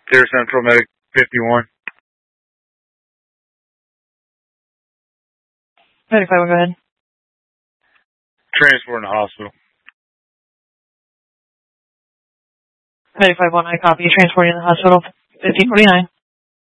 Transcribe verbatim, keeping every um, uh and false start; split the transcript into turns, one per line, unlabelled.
Deer Central Medic fifty-one.
Medic five one, go ahead.
Transport in the hospital.
Medic five one, I copy. Transporting to the hospital. fifteen forty-nine.